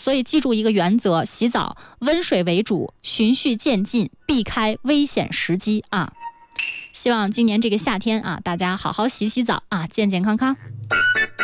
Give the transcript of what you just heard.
所以记住一个原则，洗澡温水为主，循序渐进，避开危险时机啊。希望今年这个夏天啊，大家好好洗洗澡啊，健健康康。